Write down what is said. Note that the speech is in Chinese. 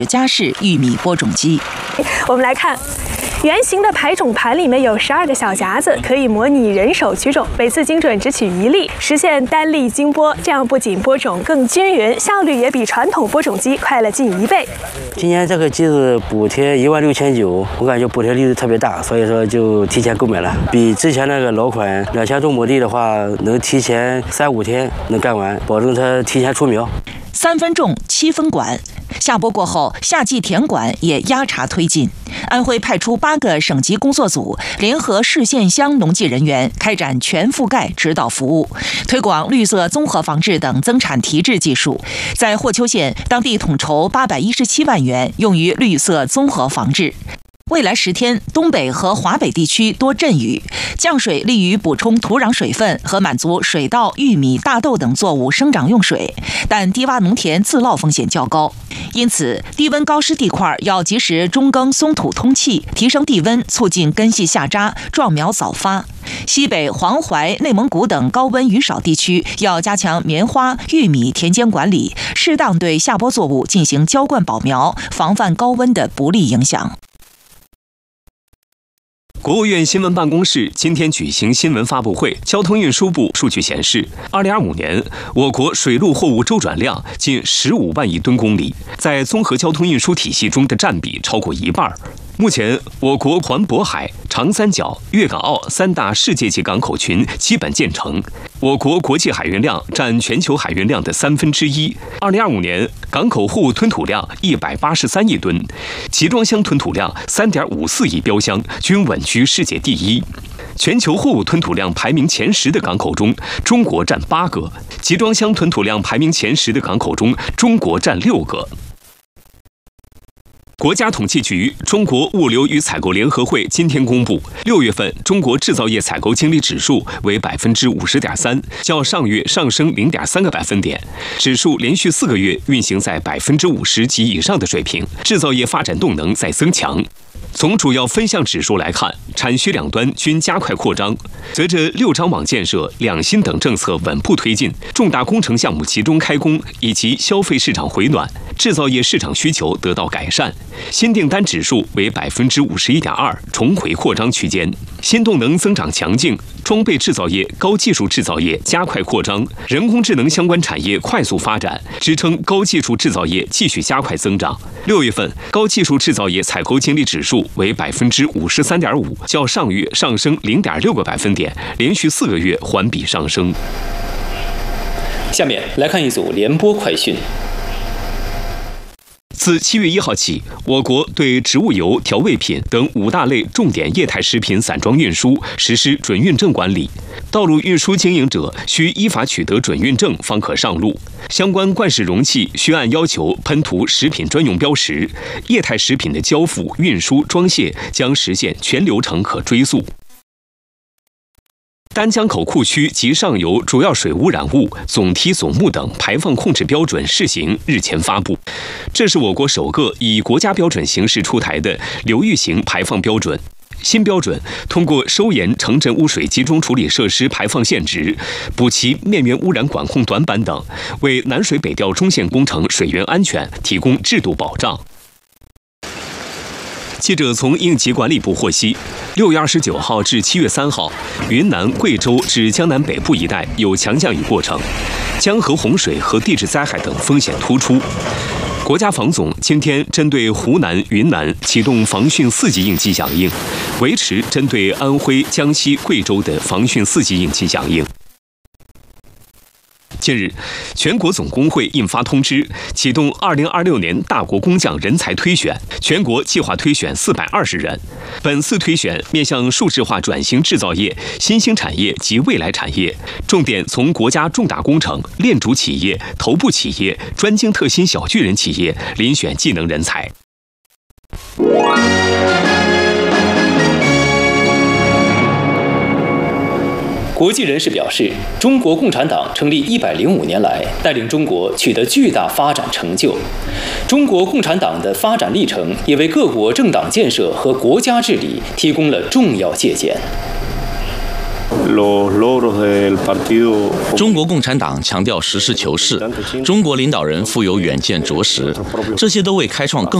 家式玉米播种机。 我们来看。圆形的排种盘里面有12个小夹子，可以模拟人手取种，每次精准只取1粒，实现单粒精播。这样不仅播种更均匀，效率也比传统播种机快了近1倍。 今年这个机子补贴16900，我感觉补贴力度特别大，所以说就提前购买了。比之前那个老款2000多亩地的话，能提前3、5天能干完，保证它提前出苗。 3分种7分管，下播过后，夏季田管也压茬推进。安徽派出8个省级工作组，联合市县乡农技人员开展全覆盖指导服务，推广绿色综合防治等增产提质技术。在霍邱县，当地统筹817万元用于绿色综合防治。未来10天，东北和华北地区多阵雨，降水利于补充土壤水分和满足水稻、玉米、大豆等作物生长用水，但低洼农田自涝风险较高，因此低温高湿地块要及时中耕松土通气，提升地温，促进根系下扎，壮苗早发。西北、黄淮、内蒙古等高温雨少地区要加强棉花、玉米田间管理，适当对下播作物进行浇灌保苗，防范高温的不利影响。 国务院新闻办公室今天举行新闻发布会，交通运输部数据显示，2025年我国水陆货物周转量近15万亿吨公里，在综合交通运输体系中的占比超过1半。目前，我国环渤海、长三角、粤港澳3大世界级港口群基本建成，我国国际海运量占全球海运量的1/3。2025年，港口货物吞吐量183亿吨，集装箱吞吐量3.54亿标箱，均稳居世界第1。全球货物吞吐量排名前10的港口中，中国占8个；集装箱吞吐量排名前10的港口中，中国占6个。国家统计局、中国物流与采购联合会今天公布，6月份中国制造业采购经理指数为50.3%，较上月上升0.3个百分点，指数连续4个月运行在50%及以上的水平，制造业发展动能在增强。从主要分项指数来看，产需两端均加快扩张。随着6张网建设、两新等政策稳步推进，重大工程项目集中开工，以及消费市场回暖，制造业市场需求得到改善。新订单指数为51.2%，重回扩张区间。新动能增长强劲，装备制造业、高技术制造业加快扩张，人工智能相关产业快速发展，支撑高技术制造业继续加快增长。6月份，高技术制造业采购经理指数为53.5%，较上月上升0.6个百分点，连续4个月环比上升。 下面来看一组联播快讯。 自7月1号起，我国对植物油、调味品等5大类重点液态食品散装运输实施准运证管理。道路运输经营者需依法取得准运证方可上路。相关罐式容器需按要求喷涂食品专用标识。液态食品的交付、运输、装卸将实现全流程可追溯。丹江口库区及上游主要水污染物总梯总目等排放控制标准试行日前发布，这是我国首个以国家标准形式出台的流域型排放标准。新标准通过收严城镇污水集中处理设施排放限值、补齐面源污染管控短板等，为南水北调中线工程水源安全提供制度保障。记者从应急管理部获悉，6月29号至7月3号，云南、贵州至江南北部一带有强降雨过程，江河洪水和地质灾害等风险突出。国家防总今天针对湖南、云南启动防汛4级应急响应，维持针对安徽、江西、贵州的防汛4级应急响应。近日，全国总工会印发通知，启动2026年大国工匠人才推选，全国计划推选420人。本次推选面向数字化转型制造业、新兴产业及未来产业，重点从国家重大工程、链主企业、头部企业、专精特新小巨人企业遴选技能人才。 国际人士表示，中国共产党成立105年来，带领中国取得巨大发展成就。中国共产党的发展历程也为各国政党建设和国家治理提供了重要借鉴。 中国共产党强调实事求是，中国领导人富有远见卓识，这些都为开创更